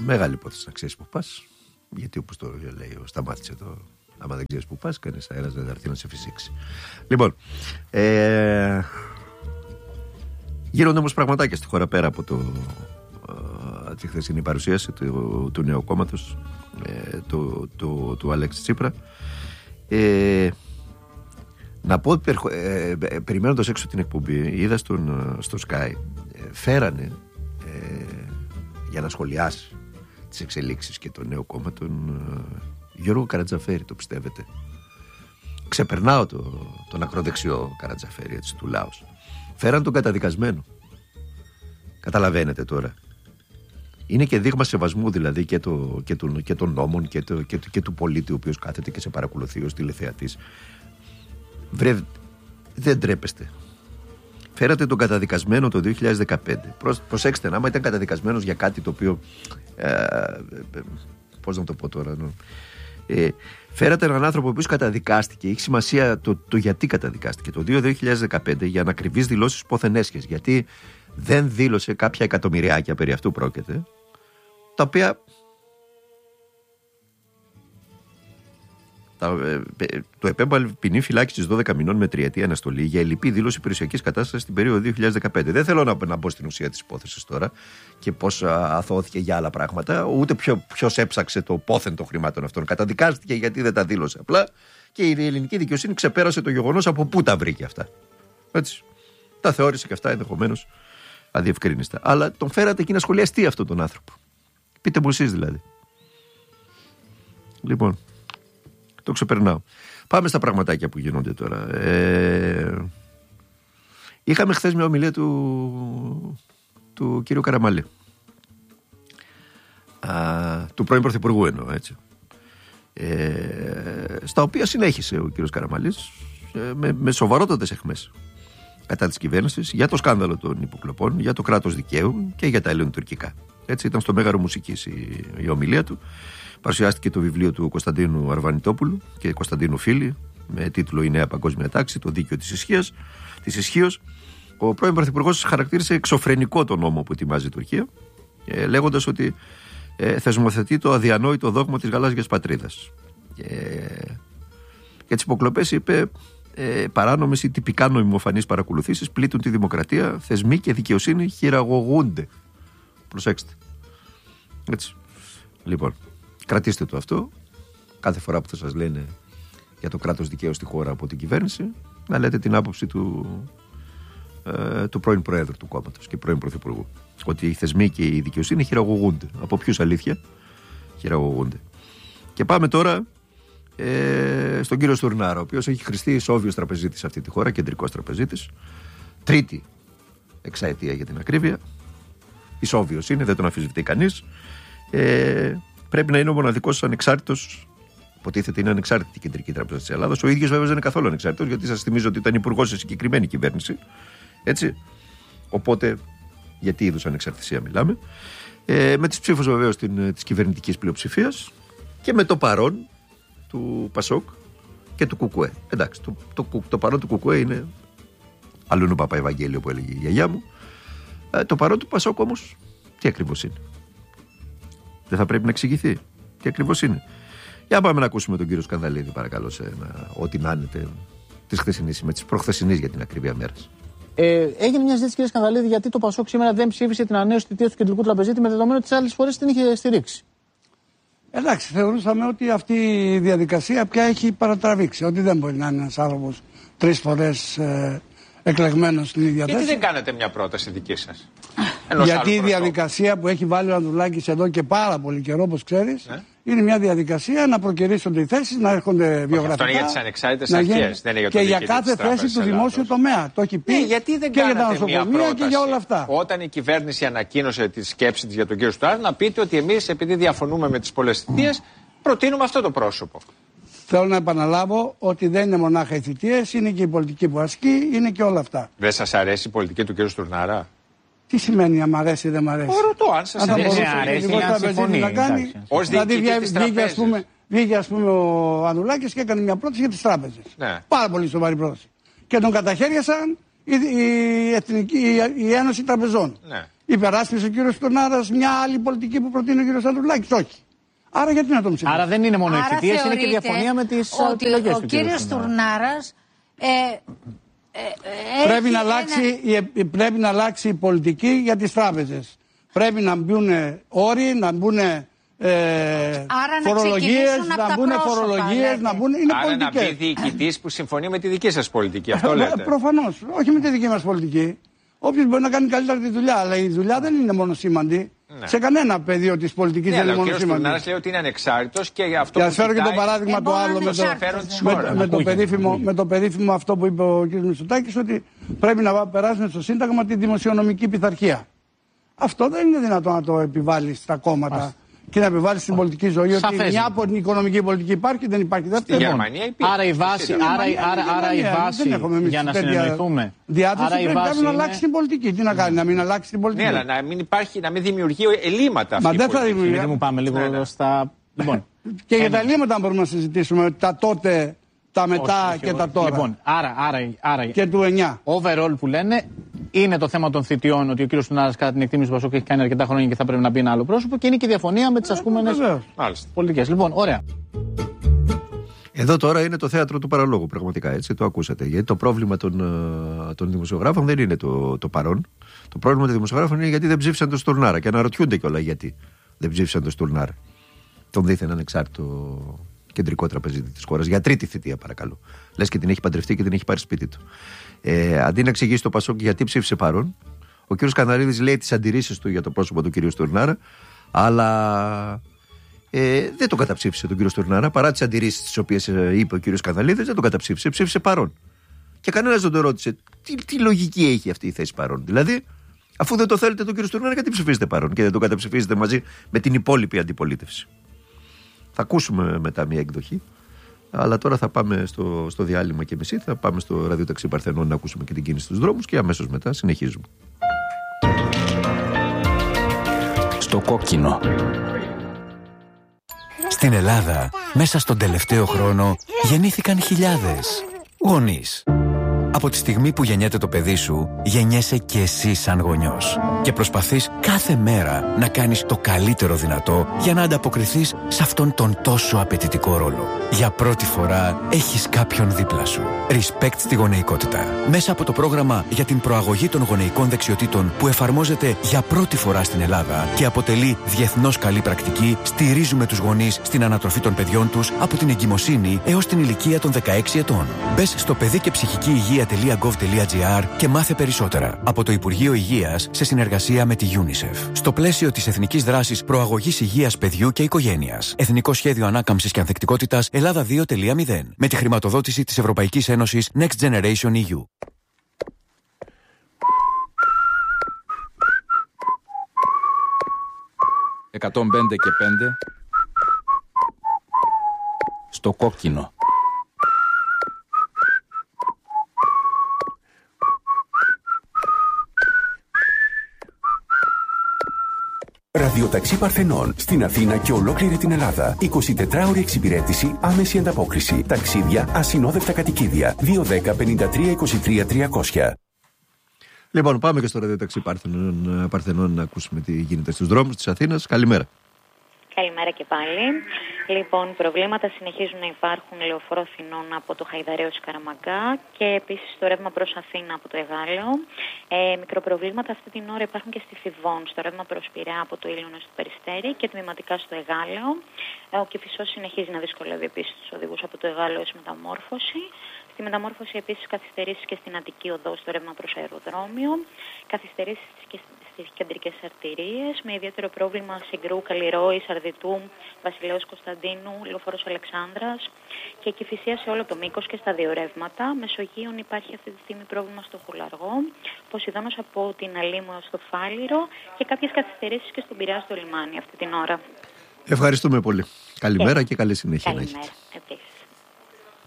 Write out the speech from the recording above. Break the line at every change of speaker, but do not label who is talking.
Μεγάλη υπόθεση να ξέρεις που πας. Γιατί όπως το λέει ο Σταμάτης εδώ, άμα δεν ξέρεις που πας, κανείς αέρας δεν θα έρθει να σε φυσήξει. Λοιπόν, γίνονται όμως πραγματάκια στη χώρα πέρα από τη χθεσινή παρουσίαση του νέου κόμματος, του Αλέξη Τσίπρα. Να πω ότι περιμένοντας έξω την εκπομπή, είδα στο Sky, φέρανε για να σχολιάσει τις εξελίξεις και το νέο κόμμα τον Γιώργο Καρατζαφέρη, το πιστεύετε? Ξεπερνάω τον ακροδεξιό Καρατζαφέρη, έτσι, του Λάος. Φέραν τον καταδικασμένο. Καταλαβαίνετε τώρα? Είναι και δείγμα σεβασμού δηλαδή και των νόμων και του πολίτη ο οποίος κάθεται και σε παρακολουθεί ως τηλεθεατής. Βρε, δεν τρέπεστε. Φέρατε τον καταδικασμένο το 2015. Προσέξτε, άμα ήταν καταδικασμένος για κάτι το οποίο πώς να το πω τώρα, φέρατε έναν άνθρωπο ο οποίος καταδικάστηκε. Έχει σημασία το γιατί καταδικάστηκε. Το 2015 για ανακριβείς δηλώσεις πόθεν έσχες. Γιατί δεν δήλωσε κάποια εκατομμυριάκια, περί αυτού πρόκειται, τα οποία το επέβαλε ποινή φυλάκισης 12 μηνών με 3 ετία αναστολή για ελλειπή δήλωση περιουσιακής κατάστασης στην περίοδο 2015. Δεν θέλω να μπω στην ουσία της υπόθεσης τώρα και πώς αθώθηκε για άλλα πράγματα, ούτε ποιος έψαξε το πόθεν των χρημάτων αυτών. Καταδικάστηκε γιατί δεν τα δήλωσε απλά και η ελληνική δικαιοσύνη ξεπέρασε το γεγονός από πού τα βρήκε αυτά. Έτσι. Τα θεώρησε και αυτά ενδεχομένως αδιευκρίνιστα. Αλλά τον φέρατε εκεί να σχολιαστεί αυτόν τον άνθρωπο. Πείτε μου εσείς δηλαδή. Λοιπόν, το ξεπερνάω. Πάμε στα πραγματάκια που γίνονται τώρα. Είχαμε χθες μια ομιλία του κύριου Καραμαλή. Του πρώην Πρωθυπουργού εννοώ, έτσι. Στα οποία συνέχισε ο κύριος Καραμαλής με σοβαρότατες αιχμές κατά της κυβέρνησης για το σκάνδαλο των υποκλοπών, για το κράτος δικαίου και για τα ελληνοτουρκικά. Έτσι, ήταν στο Μέγαρο Μουσικής η ομιλία του. Παρουσιάστηκε το βιβλίο του Κωνσταντίνου Αρβανιτόπουλου και Κωνσταντίνου Φίλη με τίτλο «Η νέα παγκόσμια τάξη, το δίκαιο της ισχύως». Ο πρώην Πρωθυπουργός χαρακτήρισε εξωφρενικό τον νόμο που ετοιμάζει η Τουρκία, λέγοντας ότι θεσμοθετεί το αδιανόητο δόγμα της γαλάζιας πατρίδας. Για τις υποκλοπές είπε παράνομες ή τυπικά νομιμοφανείς παρακολουθήσεις πλήττουν τη δημοκρατία, θεσμοί και δικαιοσύνη χειραγωγούνται. Προσέξτε. Έτσι. Λοιπόν, κρατήστε το αυτό. Κάθε φορά που θα σας λένε για το κράτος δικαίου στη χώρα από την κυβέρνηση, να λέτε την άποψη του πρώην Προέδρου του κόμματος και πρώην Πρωθυπουργού. Ότι οι θεσμοί και η δικαιοσύνη χειραγωγούνται. Από ποιους αλήθεια χειραγωγούνται. Και πάμε τώρα στον κύριο Στουρνάρα, ο οποίος έχει χρηστεί ισόβιος τραπεζίτης σε αυτή τη χώρα, κεντρικός τραπεζίτης. Τρίτη εξαετία για την ακρίβεια. Ισόβιος είναι, δεν τον αμφισβητεί κανείς. Πρέπει να είναι ο μοναδικός ανεξάρτητος, υποτίθεται είναι ανεξάρτητη η Κεντρική Τράπεζα της Ελλάδας. Ο ίδιος βέβαια δεν είναι καθόλου ανεξάρτητος, γιατί σας θυμίζω ότι ήταν υπουργός σε συγκεκριμένη κυβέρνηση. Έτσι. Οπότε, γιατί είδους ανεξαρτησία μιλάμε. Με τις ψήφους βεβαίως της κυβερνητικής πλειοψηφίας και με το παρόν του Πασόκ και του Κουκουέ. Εντάξει, το παρόν του Κουκουέ είναι αλλού ο Παπαευαγγέλιο που έλεγε η γιαγιά μου. Το παρόν του Πασόκ όμως, τι ακριβώς είναι? Δεν θα πρέπει να εξηγηθεί τι ακριβώς είναι? Για πάμε να ακούσουμε τον κύριο Σκανδαλίδη, παρακαλώ, σε ό,τι να είναι της χθεσινής με της προχθεσινής για την ακρίβεια μέρας.
Έγινε μια συζήτηση, κύριε Σκανδαλίδη, γιατί το Πασόκ σήμερα δεν ψήφισε την ανανέωση θητείας του κεντρικού τραπεζίτη με δεδομένο ότι τις άλλες φορές την είχε στηρίξει.
Εντάξει, θεωρούσαμε ότι αυτή η διαδικασία πια έχει παρατραβήξει. Ότι δεν μπορεί να είναι ένας άνθρωπος 3 φορές εκλεγμένος στην ίδια θέση.
Γιατί δεν κάνετε μια πρόταση δική σας?
Γιατί η διαδικασία που έχει βάλει ο Ανδρουλάκης εδώ και πάρα πολύ καιρό, όπως ξέρεις, είναι μια διαδικασία να προκυρήσονται οι θέσεις, να έρχονται βιογραφικά. Αυτό είναι
για τις ανεξάρτητες αρχές, δεν είναι για το
και για κάθε θέση του δημόσιου τομέα. Το έχει πει
γιατί δεν
και για τα νοσοκομεία και για όλα αυτά.
Όταν η κυβέρνηση ανακοίνωσε τη σκέψη της για τον κύριο Στουρνάρα, να πείτε ότι εμείς, επειδή διαφωνούμε με τις πολλές θητείες, προτείνουμε αυτό το πρόσωπο.
Θέλω να επαναλάβω ότι δεν είναι μονάχα οι θητείες, είναι και η πολιτική που ασκεί, είναι και όλα αυτά.
Δεν σας αρέσει η πολιτική του κ. Στουρνάρα?
Τι σημαίνει αν μ' αρέσει ή δεν μ' αρέσει?
Ρωτώ, αν σας αρέσει.
Να κάνει. Δηλαδή βγήκε ας πούμε ο Ανδρουλάκης και έκανε μια πρόταση για τις τράπεζες.
Ναι.
Πάρα πολύ σοβαρή πρόταση. Και τον καταχέριασαν η Ένωση Τραπεζών.
Ναι.
Υπεράσπισε ο κύριος Στουρνάρας μια άλλη πολιτική που προτείνει ο κύριος Ανδρουλάκης? Όχι. Άρα γιατί να τον ψηφίσει?
Άρα δεν είναι μόνο εξαιτίας, είναι και διαφωνία με τις επιλογές του.
Ο κύριος Στουρνάρας
πρέπει να αλλάξει η πολιτική για τις τράπεζες. Πρέπει να μπουν όροι, να μπουν φορολογίες, να μπουν. Είναι
άρα
πολιτικές.
να μπει διοικητής που συμφωνεί με τη δική σας πολιτική. Αυτό λέτε.
Προφανώς. Όχι με τη δική μας πολιτική. Όποιος μπορεί να κάνει καλύτερα τη δουλειά. Αλλά η δουλειά δεν είναι μόνο σήμαντη. Ναι. Σε κανένα πεδίο της πολιτικής δεν είναι μόνο σήμαντη. Ο κ. Στουρνάρας λέει ότι είναι ανεξάρτητος και αυτό. Και ας φέρω και το παράδειγμα το άλλο με το περίφημο αυτό που είπε ο κ. Μητσοτάκης, ότι πρέπει να περάσουμε στο Σύνταγμα τη δημοσιονομική πειθαρχία. Αυτό δεν είναι δυνατόν να το επιβάλλει στα κόμματα και να επιβάλλει στην πολιτική ζωή. Ότι μια από την οικονομική πολιτική υπάρχει, δεν υπάρχει δεύτερη.
Στη Γερμανία υπήρχε.
Άρα η βάση για να συνεννοηθούμε.
Διάθεση πρέπει να αλλάξει την πολιτική. Τι να κάνει, να μην αλλάξει την πολιτική?
Ναι, αλλά να μην δημιουργεί ελλείμματα αυτή.
Μα δεν θα δημιουργεί.
Δεν μου πάμε λίγο στα.
Και για τα ελλείμματα μπορούμε να συζητήσουμε. Τα τότε, τα μετά και τα τώρα.
Λοιπόν, άρα.
Και του 9.
Overall που λένε. Είναι το θέμα των θητιών, ότι ο κ. Στουρνάρας κατά την εκτίμηση του Πασόκ έχει κάνει αρκετά χρόνια και θα πρέπει να μπει ένα άλλο πρόσωπο, και είναι και η διαφωνία με τις ασκούμενες πολιτικές. Λοιπόν, ωραία.
Εδώ τώρα είναι το θέατρο του παραλόγου, πραγματικά, έτσι το ακούσατε. Γιατί το πρόβλημα των δημοσιογράφων δεν είναι το παρόν. Το πρόβλημα των δημοσιογράφων είναι γιατί δεν ψήφισαν τον Στουρνάρα. Και αναρωτιούνται κιόλα γιατί δεν ψήφισαν τον Στουρνάρα. Τον δίθεν ανεξάρτητο κεντρικό τραπεζίτη της χώρας. Για τρίτη θητεία, παρακαλώ. Λες και την έχει παντρευτεί και την έχει πάρει σπίτι του. Αντί να εξηγήσει το Πασόκ γιατί ψήφισε παρόν, ο κ. Καναρίδης λέει τις αντιρρήσεις του για το πρόσωπο του κ. Στουρνάρα, αλλά δεν το καταψήφισε τον κ. Στουρνάρα, παρά τις αντιρρήσεις τις οποίες είπε ο κ. Καναρίδης, δεν το καταψήφισε, ψήφισε παρόν. Και κανένας δεν το ρώτησε τι λογική έχει αυτή η θέση παρόν. Δηλαδή, αφού δεν το θέλετε τον κ. Στουρνάρα, γιατί ψηφίζετε παρόν και δεν το καταψηφίζετε μαζί με την υπόλοιπη αντιπολίτευση? Θα ακούσουμε μετά μια εκδοχή. Αλλά τώρα θα πάμε στο διάλειμμα και μισή. Θα πάμε στο ραδιοταξί Παρθενών να ακούσουμε και την κίνηση στους δρόμους και αμέσως μετά συνεχίζουμε.
Στο κόκκινο. Στην Ελλάδα, μέσα στον τελευταίο χρόνο, γεννήθηκαν χιλιάδες γονείς. Από τη στιγμή που γεννιέται το παιδί σου, γεννιέσαι και εσύ σαν γονιός. Και προσπαθείς κάθε μέρα να κάνεις το καλύτερο δυνατό για να ανταποκριθείς σε αυτόν τον τόσο απαιτητικό ρόλο. Για πρώτη φορά έχεις κάποιον δίπλα σου. Respect στη γονεϊκότητα. Μέσα από το πρόγραμμα για την προαγωγή των γονεϊκών δεξιοτήτων που εφαρμόζεται για πρώτη φορά στην Ελλάδα και αποτελεί διεθνώς καλή πρακτική, στηρίζουμε τους γονείς στην ανατροφή των παιδιών τους από την εγκυμοσύνη έως την ηλικία των 16 ετών. Μπες στο παιδί και ψυχική υγεία.gov.gr και μάθε περισσότερα από το Υπουργείο Υγείας σε συνεργασία με τη UNICEF. Στο πλαίσιο της Εθνικής Δράσης Προαγωγής Υγείας Παιδιού και Οικογένειας. Εθνικό Σχέδιο Ανάκαμψης και Ανθεκτικότητας Ελλάδα 2.0. Με τη χρηματοδότηση της Ευρωπαϊκής Ένωσης Next Generation EU. «105 και 5» στο κόκκινο.
Ραδιοταξί Παρθενών στην Αθήνα και ολόκληρη την Ελλάδα. 24ωρη εξυπηρέτηση, άμεση ανταπόκριση. Ταξίδια, ασυνόδευτα κατοικίδια. 210-53-23-300.
Λοιπόν, πάμε και στο ραδιοταξί Παρθενών να ακούσουμε τι γίνεται στους δρόμους της Αθήνας. Καλημέρα.
Καλημέρα και πάλι. Λοιπόν, προβλήματα συνεχίζουν να υπάρχουν λεωφόρο Αθηνών από το Χαϊδαρέο στη Καραμαγκά και επίσης το ρεύμα προς Αθήνα από το Εγάλεο. Μικροπροβλήματα αυτή την ώρα υπάρχουν και στη Θηβών, στο ρεύμα προς Πειραιά από το Ήλιονα στο Περιστέρι και τμηματικά στο Εγάλεο. Ο Κηφισός συνεχίζει να δυσκολεύει επίσης τους οδηγούς από το Εγάλεο ως μεταμόρφωση. Στη μεταμόρφωση επίσης καθυστερήσεις και στην Αττική Οδό στο ρεύμα προς αεροδρόμιο. Καθυστερήσεις και στις κεντρικές αρτηρίες, με ιδιαίτερο πρόβλημα Συγκρού, Καλλιρόη, Σαρδιτού, Βασιλέως Κωνσταντίνου, Λεωφόρος Αλεξάνδρας και Κηφισία σε όλο το μήκος και στα δύο ρεύματα. Μεσογείων υπάρχει αυτή τη στιγμή πρόβλημα στο Χουλαργό, Ποσειδώνος από την Αλήμο στο Φάληρο και κάποιες καθυστερήσεις και στον Πειραιά στο λιμάνι αυτή την ώρα.
Ευχαριστούμε πολύ. Καλημέρα και καλή συνέχεια.
Καλημέρα.